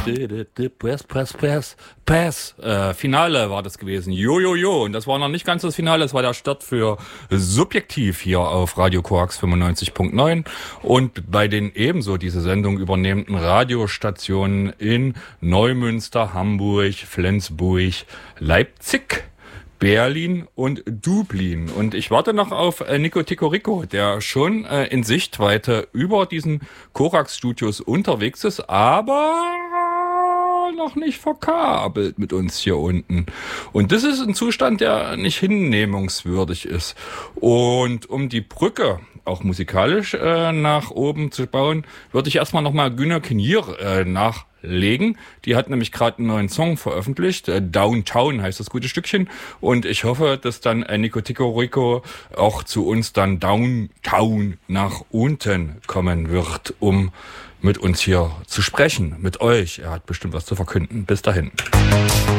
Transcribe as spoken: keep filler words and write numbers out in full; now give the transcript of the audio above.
Press, Press, Press, Press. Äh, Finale war das gewesen. Jo, jo, jo. Und das war noch nicht ganz das Finale. Das war der Start für Subjektiv hier auf Radio Koax fünfundneunzig Komma neun. Und bei den ebenso diese Sendung übernehmenden Radiostationen in Neumünster, Hamburg, Flensburg, Leipzig, Berlin und Dublin. Und ich warte noch auf äh, Nico Ticorico, der schon äh, in Sichtweite über diesen Korax-Studios unterwegs ist, aber noch nicht verkabelt mit uns hier unten. Und das ist ein Zustand, der nicht hinnehmungswürdig ist. Und um die Brücke auch musikalisch äh, nach oben zu bauen, würde ich erstmal nochmal Günner Kinir äh, nachlegen. Die hat nämlich gerade einen neuen Song veröffentlicht. Äh, Downtown heißt das gute Stückchen. Und ich hoffe, dass dann äh, Nico Ticorico auch zu uns dann Downtown nach unten kommen wird, um mit uns hier zu sprechen, mit euch. Er hat bestimmt was zu verkünden. Bis dahin.